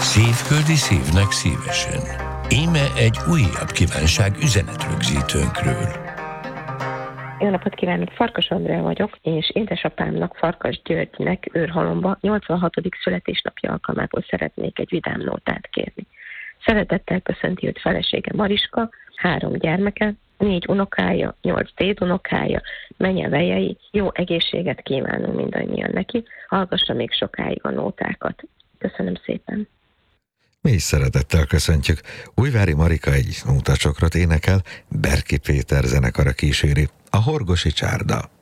Szívföldi szívnek szívesen. Íme egy újabb kívánság üzenetrögzítőnkről. Jó napot kívánok, Farkas Andrea vagyok, és édesapámnak, Farkas Györgynek Őrhalomba 86. születésnapja alkalmából szeretnék egy vidám nótát kérni. Szeretettel köszönti őt felesége Mariska, 3 gyermeke, 4 unokája, 8 dédunokája, menyevejei, jó egészséget kívánunk mindannyian neki, hallgassa még sokáig a nótákat. Köszönöm szépen! Mi is szeretettel köszöntjük. Újvári Marika egy nótacsokrot énekel, Berki Péter zenekara kíséri, a Horgosi Csárda.